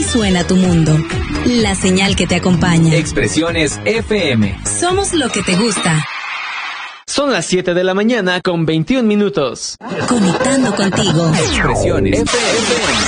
suena tu mundo. La señal que te acompaña. Expresiones FM. Somos lo que te gusta. Son las 7 de la mañana con 21 minutos. Conectando contigo. Expresiones FM.